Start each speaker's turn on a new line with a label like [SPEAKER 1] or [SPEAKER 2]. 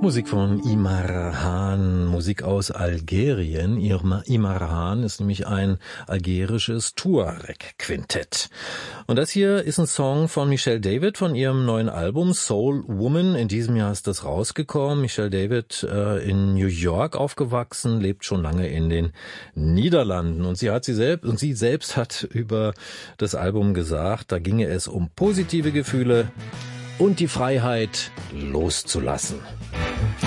[SPEAKER 1] Musik von Imar Han, Musik aus Algerien. Imar Han ist nämlich ein algerisches Tuareg-Quintett. Und das hier ist ein Song von Michelle David von ihrem neuen Album Soul Woman. In diesem Jahr ist das rausgekommen. Michelle David in New York aufgewachsen, lebt schon lange in den Niederlanden. Und sie selbst hat über das Album gesagt, da ginge es um positive Gefühle und die Freiheit loszulassen.